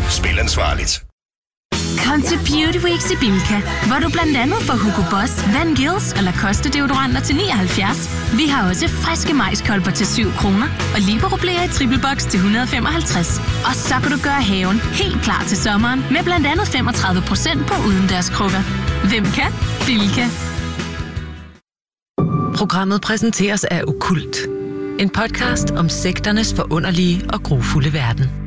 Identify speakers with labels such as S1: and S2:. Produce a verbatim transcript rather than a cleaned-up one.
S1: Spil ansvarligt.
S2: Kom til Beauty Weeks i Bilka, hvor du blandt andet får Hugo Boss, Van Gils og Lacoste deodoranter til nioghalvfjerds. Vi har også friske majskolber til syv kroner og Liberobleer i triple box til et hundrede og femoghalvtreds. Og så kan du gøre haven helt klar til sommeren med blandt andet femogtredive procent på udendørskrukker. Hvem kan? Bilka.
S3: Programmet præsenteres af Okkult. En podcast om sekternes forunderlige og grufulde verden.